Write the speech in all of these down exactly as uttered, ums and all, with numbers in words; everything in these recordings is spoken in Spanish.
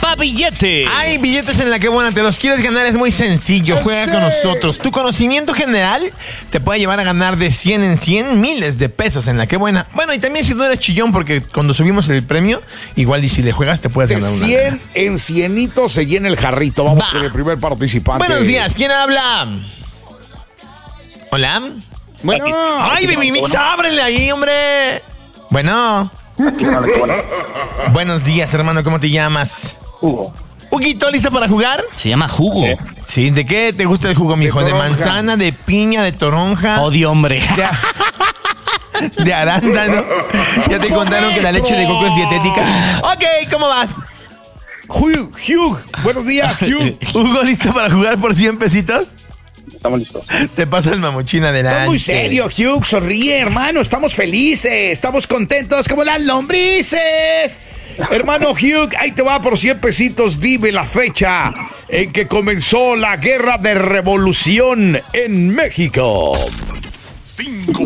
llama billete. Hay billetes en la que buena, te los quieres ganar, es muy sencillo. Juega Sí. con nosotros. Tu conocimiento general te puede llevar a ganar de cien en cien miles de pesos en la que buena. Bueno, y también si no eres chillón, porque cuando subimos el premio, igual y si le juegas te puedes De ganar una. cien en cienito se llena el jarrito. Vamos Va. con el primer participante. Buenos días, ¿quién habla? ¿Hola? Bueno. ¡Ay, Baby Mix, ábrele ahí, hombre! Bueno. Buenos días, hermano, ¿cómo te llamas? Hugo. ¿Huguito, listo para jugar? Se llama jugo. Sí, ¿de qué te gusta el jugo, mijo? ¿De, toronja. manzana, de piña, de toronja? Odio, hombre. De, de arándano. ¿Ya te contaron que la leche de coco es dietética? Ok, ¿cómo vas? Hugh, Hugh. Buenos días, Hugh. ¿Hugo, listo para jugar por cien pesitos? Estamos listos. Te paso el mamuchín adelante. Estás muy serio, Hugh. Sonríe, hermano. Estamos felices. Estamos contentos como las lombrices. Hermano Hugh, ahí te va por cien pesitos. Dime la fecha en que comenzó la guerra de revolución en México. Cinco.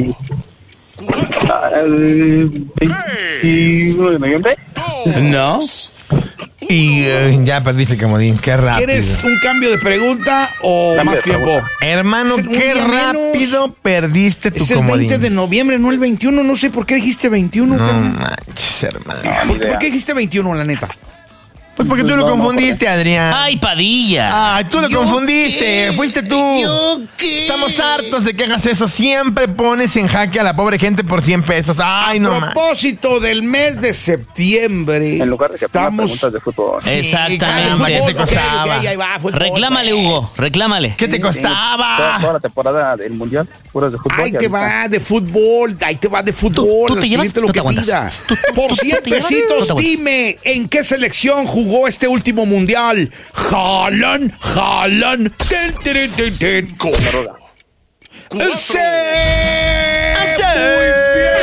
¿El veintiuno de noviembre? ¿No? Y eh, ya perdiste el comodín, qué rápido. ¿Quieres un cambio de pregunta o Cambio más de tiempo? pregunta. Hermano, Es un qué día menos. rápido perdiste tu Es el comodín. veinte de noviembre, no el veintiuno. No sé por qué dijiste veintiuno. No carnal. manches, hermano. No, ni ¿Por, idea. por qué dijiste veintiuno, la neta? Pues porque tú Pues lo no, no, confundiste, Adrián. Ay, Padilla. Ay, tú lo ¿Yo confundiste, qué? fuiste tú. ¿Yo qué? Estamos hartos de que hagas eso. Siempre pones en jaque a la pobre gente por cien pesos. Ay, no A más. propósito del mes de septiembre, En lugar de que pongan estamos... preguntas de fútbol. Exactamente. ¿Qué te Fútbol, costaba? ok, ok, ahí va, fútbol, Reclámale, pues. Hugo. Reclámale. ¿Qué te Toda, costaba? toda la temporada del mundial, puras de fútbol. Ahí y te ahorita- va de fútbol, ahí te va de fútbol. tú te al llevas, cliente lo no te que aguantas. pida. Tú- tú- Por tú- cien tú te llevas, no pesitos, te aguantas. dime, ¿en qué selección jugó este último mundial? Jalan, jalan, ten, ten, ten, ten. Noruega. ¡Sí! ¡Muy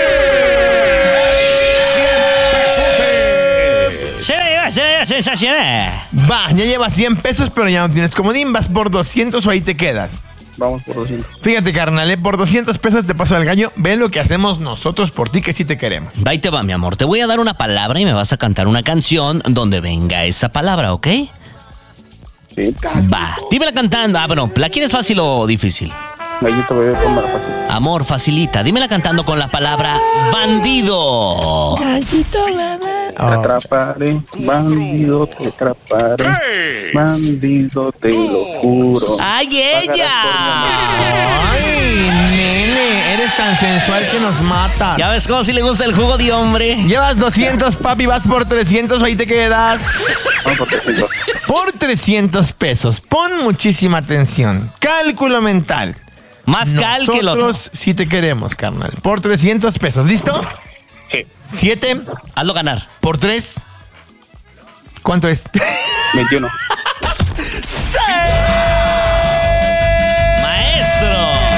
bien! Se la lleva, se la lleva sensacional. Va, ya llevas cien pesos, pero ya no tienes comodín. Vas por doscientos o ahí te quedas. Vamos por doscientos. Fíjate, carnal, ¿eh? Por doscientos pesos te paso al gallo. Ve lo que hacemos nosotros por ti, que sí te queremos. Va y te va, mi amor. Te voy a dar una palabra y me vas a cantar una canción donde venga esa palabra, ¿ok? Sí. Va. Dímela cantando. Ah, bueno, ¿la quieres fácil o difícil? Gallito, bebé, tómala fácil. Amor, facilita. Dímela cantando con la palabra bandido. Te atraparé, bandido, te atraparé. Bandido, te lo juro. ¡Ay, ella! Ay, nene, eres tan sensual que nos mata. ¿Ya ves cómo si le gusta el jugo de hombre? Llevas doscientos, papi, vas por trescientos o ahí te quedas. Vamos por trescientos. Por trescientos pesos. Pon muchísima atención. Cálculo mental. Más cal que el otro. Nosotros sí te queremos, carnal. Por trescientos pesos. ¿Listo? Sí. Siete Hazlo ganar. por tres. ¿Cuánto es? veintiuno. ¡Maestro!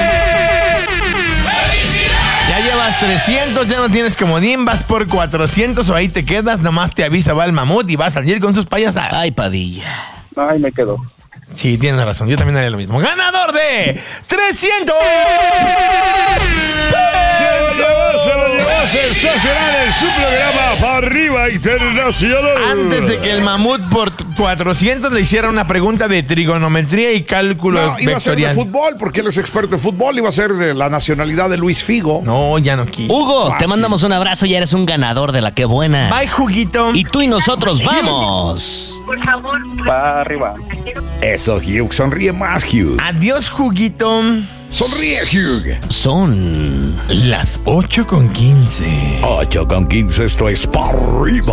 Ya llevas trescientos, ya no tienes comodín, vas por cuatrocientos o ahí te quedas, nomás te avisa, va el mamut y va a salir con sus payasadas. Ay, Padilla. Ay, me quedo. Sí, tienes razón, yo también haría lo mismo. ¡Ganador de trescientos! Se lo llevó, se lo llevó sensacional en su programa para arriba internacional. Antes de que el mamut por cuatrocientos le hiciera una pregunta de trigonometría y cálculo No, iba a ser de vectorial. fútbol, porque él es experto en fútbol. Iba a ser de la nacionalidad de Luis Figo. No, ya no quiero. Hugo, te Fácil. mandamos un abrazo y eres un ganador de la que buena. Bye, juguito. Y tú y nosotros vamos. Para arriba. Eso, Hugh. Sonríe más, Hugh. Adiós, juguito. Sonríe, Hugh. Son Las ocho con quince. ocho con quince, esto es para arriba.